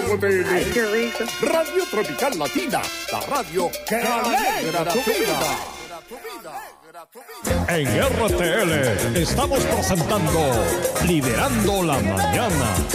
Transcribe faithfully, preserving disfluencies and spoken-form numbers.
R T L. Ay, qué rico. Radio Tropical Latina, la radio que alegra tu vida. En R T L estamos presentando Liderando la Mañana.